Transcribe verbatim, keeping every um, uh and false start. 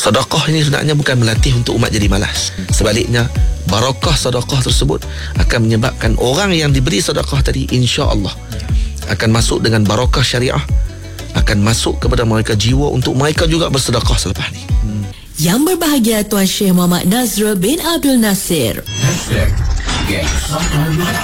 sedekah ini sebenarnya bukan melatih untuk umat jadi malas. Sebaliknya, barakah sedekah tersebut akan menyebabkan orang yang diberi sedekah tadi insya-Allah akan masuk dengan barakah syariah, akan masuk kepada mereka jiwa untuk mereka juga bersedekah selepas ni. Hmm. Yang berbahagia Tuan Syekh Muhammad Nazrul bin Abdul Nasir.